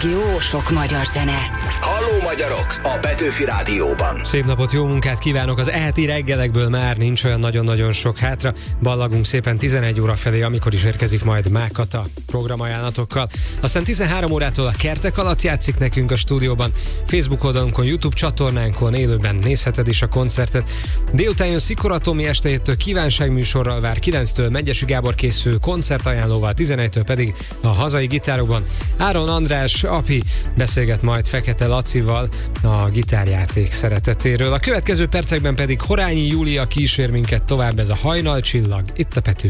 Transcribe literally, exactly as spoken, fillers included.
jó sok magyar zene. Halló magyarok! A Petőfi Rádióban. Szép napot, jó munkát kívánok! Az eheti reggelekből már nincs olyan nagyon-nagyon sok hátra. Ballagunk szépen tizenegy óra felé, amikor is érkezik majd Mákata programajánlatokkal. Aztán tizenhárom órától a Kertek alatt játszik nekünk a stúdióban. Facebook oldalunkon, YouTube csatornánkon élőben nézheted is a koncertet. Délután jön Szikora Tomi, este héttől kívánságműsorral vár, kilenctől Megyesi Gábor készül koncertajánlóval, tizenegytől pedig a hazai gitárokban Áron András Api beszélget majd Fekete Lacival a gitárjáték szeretetéről. A következő percekben pedig Horányi Júlia kísér minket tovább, ez a Hajnalcsillag, itt a Petőfi